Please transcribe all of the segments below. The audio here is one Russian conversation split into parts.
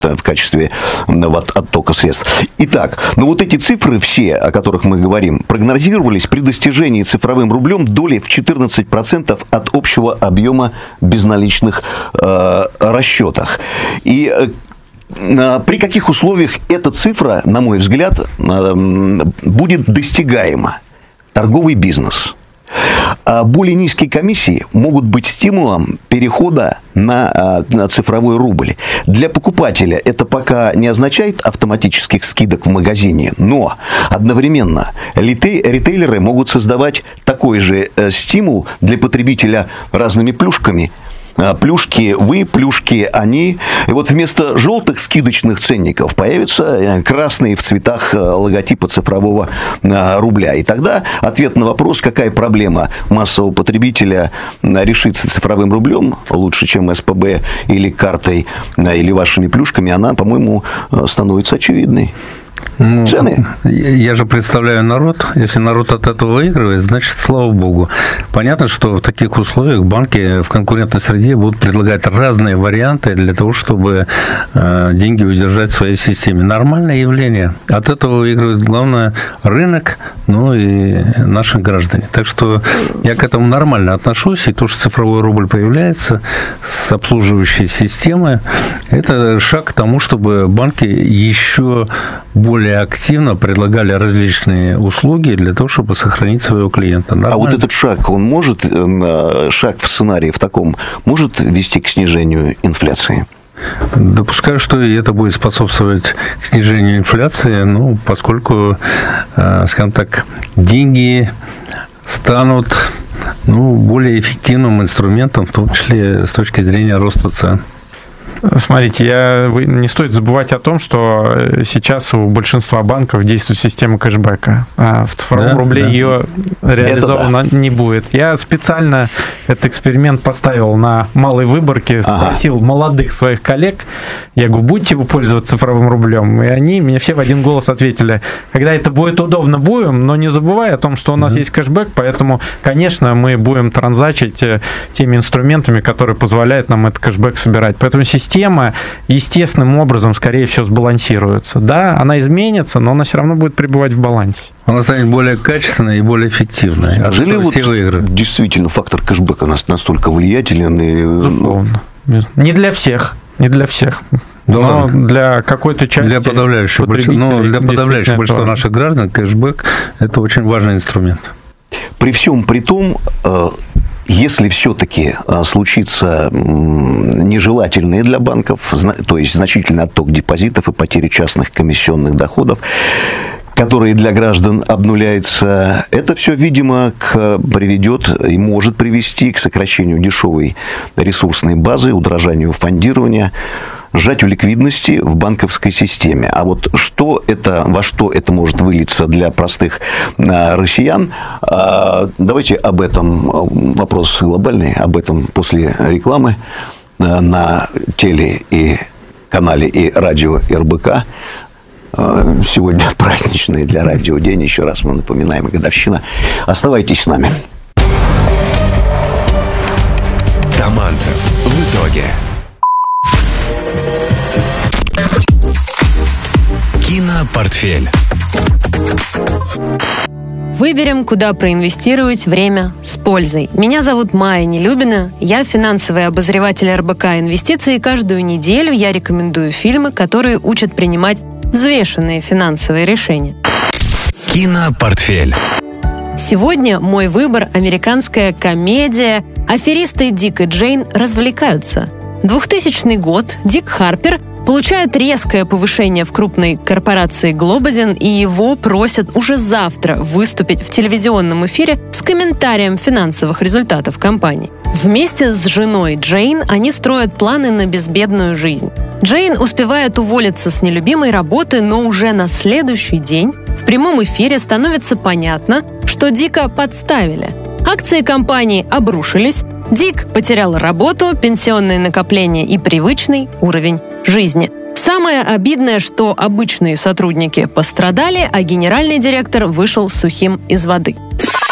в качестве оттока средств. Итак, вот эти цифры все, о которых мы говорим, прогнозировались при достижении цифровым рублем доли в 14% от общего объема безналичных расчетах. И при каких условиях эта цифра, на мой взгляд, будет достигаема? Торговый бизнес. Более низкие комиссии могут быть стимулом перехода на цифровой рубль. Для покупателя это пока не означает автоматических скидок в магазине, но одновременно ритейлеры могут создавать такой же стимул для потребителя разными плюшками. Плюшки вы, плюшки они. И вот вместо желтых скидочных ценников появятся красные в цветах логотипа цифрового рубля. И тогда ответ на вопрос, какая проблема массового потребителя решится цифровым рублем лучше, чем СПБ или картой, или вашими плюшками, она, по-моему, становится очевидной. Цены. Я же представляю народ. Если народ от этого выигрывает, значит, слава богу. Понятно, что в таких условиях банки в конкурентной среде будут предлагать разные варианты для того, чтобы деньги удержать в своей системе. Нормальное явление. От этого выигрывает, главное, рынок, и наши граждане. Так что я к этому нормально отношусь. И то, что цифровой рубль появляется с обслуживающей системы, это шаг к тому, чтобы банки еще более активно предлагали различные услуги для того, чтобы сохранить своего клиента. Нормально. А вот этот шаг, он может, шаг в сценарии в таком, может вести к снижению инфляции? Допускаю, что и это будет способствовать к снижению инфляции, поскольку, скажем так, деньги станут более эффективным инструментом, в том числе с точки зрения роста цен. Смотрите, не стоит забывать о том, что сейчас у большинства банков действует система кэшбэка. А в цифровом рубле ее реализовано не будет. Я специально этот эксперимент поставил на малой выборке, спросил молодых своих коллег, я говорю, будете вы пользоваться цифровым рублем? И они мне все в один голос ответили, когда это будет удобно, будем, но не забывай о том, что у нас есть кэшбэк, поэтому, конечно, мы будем транзачить теми инструментами, которые позволяют нам этот кэшбэк собирать. Поэтому система естественным образом, скорее всего, сбалансируется. Да, она изменится, но она все равно будет пребывать в балансе. Она станет более качественной и более эффективной. Неужели действительно фактор кэшбэка настолько влиятелен? Безусловно. Не для всех. Но для какой-то части... Для подавляющего большинства наших граждан кэшбэк – это очень важный инструмент. При всем при том, если все-таки случится нежелательные для банков, то есть значительный отток депозитов и потеря частных комиссионных доходов, которые для граждан обнуляются, это все, видимо, приведет и может привести к сокращению дешевой ресурсной базы, удорожанию фондирования, сжатию ликвидности в банковской системе. А вот во что это может вылиться для простых россиян, давайте об этом, вопрос глобальный, об этом после рекламы на теле и канале и радио РБК. Сегодня праздничный для радио день, еще раз мы напоминаем, годовщина. Оставайтесь с нами. Таманцев в итоге. Кинопортфель. Выберем, куда проинвестировать время с пользой. Меня зовут Майя Нелюбина, я финансовый обозреватель РБК «Инвестиции», и каждую неделю я рекомендую фильмы, которые учат принимать взвешенные финансовые решения. Кинопортфель. Сегодня мой выбор – американская комедия «Аферисты Дик и Джейн развлекаются». 2000 год. Дик Харпер получает резкое повышение в крупной корпорации Globazin, и его просят уже завтра выступить в телевизионном эфире с комментарием финансовых результатов компании. Вместе с женой Джейн они строят планы на безбедную жизнь. Джейн успевает уволиться с нелюбимой работы, но уже на следующий день в прямом эфире становится понятно, что Дика подставили. Акции компании обрушились, Дик потерял работу, пенсионные накопления и привычный уровень жизни. Самое обидное, что обычные сотрудники пострадали, а генеральный директор вышел сухим из воды.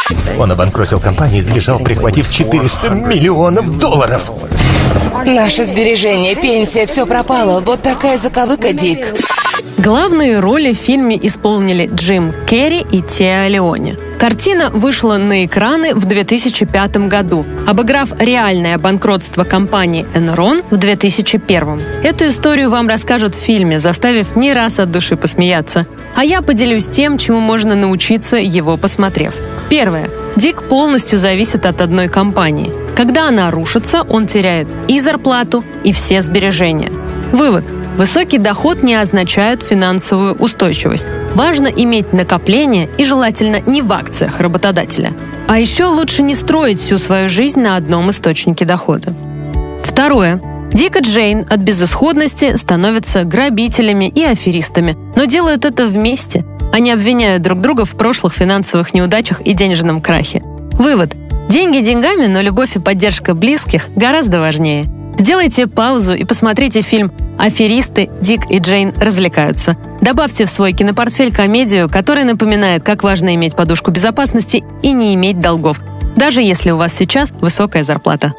Он обанкротил компанию и сбежал, прихватив $400 миллионов. Наши сбережения, пенсия, все пропало. Вот такая заковыка, Дик. Главные роли в фильме исполнили Джим Керри и Теа Леоне. Картина вышла на экраны в 2005 году, обыграв реальное банкротство компании Enron в 2001. Эту историю вам расскажут в фильме, заставив не раз от души посмеяться. А я поделюсь тем, чему можно научиться, его посмотрев. Первое. Дик полностью зависит от одной компании. Когда она рушится, он теряет и зарплату, и все сбережения. Вывод. Высокий доход не означает финансовую устойчивость. Важно иметь накопления и желательно не в акциях работодателя. А еще лучше не строить всю свою жизнь на одном источнике дохода. Второе. Дик и Джейн от безысходности становятся грабителями и аферистами, но делают это вместе. Они обвиняют друг друга в прошлых финансовых неудачах и денежном крахе. Вывод. Деньги деньгами, но любовь и поддержка близких гораздо важнее. Сделайте паузу и посмотрите фильм «Аферисты. Дик и Джейн развлекаются». Добавьте в свой кинопортфель комедию, которая напоминает, как важно иметь подушку безопасности и не иметь долгов, даже если у вас сейчас высокая зарплата.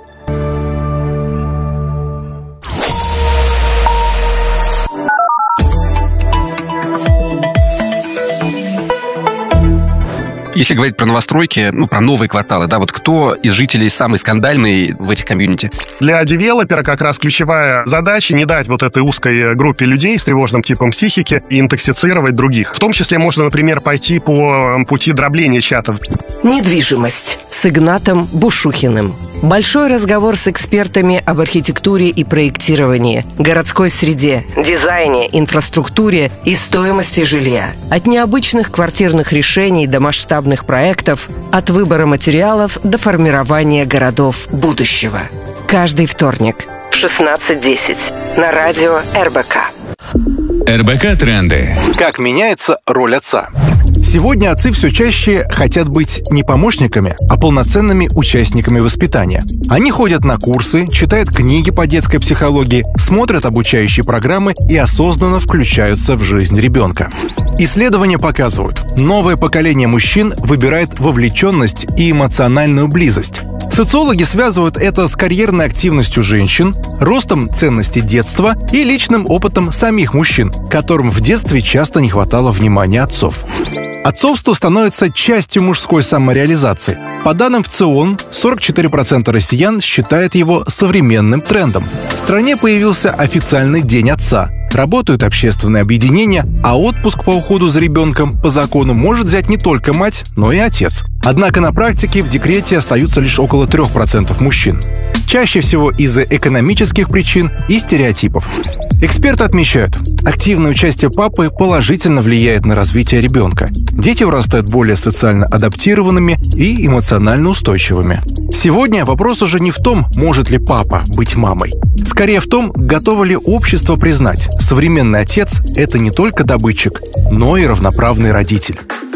Если говорить про новостройки, про новые кварталы, да, вот кто из жителей самый скандальный в этих комьюнити? Для девелопера как раз ключевая задача не дать вот этой узкой группе людей с тревожным типом психики интоксицировать других. В том числе можно, например, пойти по пути дробления чатов. Недвижимость с Игнатом Бушухиным. Большой разговор с экспертами об архитектуре и проектировании, городской среде, дизайне, инфраструктуре и стоимости жилья. От необычных квартирных решений до масштабных проектов, от выбора материалов до формирования городов будущего. Каждый вторник в 16:10 на радио РБК. РБК Тренды. Как меняется роль отца? Сегодня отцы все чаще хотят быть не помощниками, а полноценными участниками воспитания. Они ходят на курсы, читают книги по детской психологии, смотрят обучающие программы и осознанно включаются в жизнь ребенка. Исследования показывают, новое поколение мужчин выбирает вовлеченность и эмоциональную близость. Социологи связывают это с карьерной активностью женщин, ростом ценностей детства и личным опытом самих мужчин, которым в детстве часто не хватало внимания отцов. Отцовство становится частью мужской самореализации. По данным ВЦИОН, 44% россиян считают его современным трендом. В стране появился официальный День отца. Работают общественные объединения, а отпуск по уходу за ребенком по закону может взять не только мать, но и отец. Однако на практике в декрете остаются лишь около 3% мужчин. Чаще всего из-за экономических причин и стереотипов. Эксперты отмечают, активное участие папы положительно влияет на развитие ребенка. Дети вырастают более социально адаптированными и эмоционально устойчивыми. Сегодня вопрос уже не в том, может ли папа быть мамой. Скорее в том, готово ли общество признать, современный отец – это не только добытчик, но и равноправный родитель.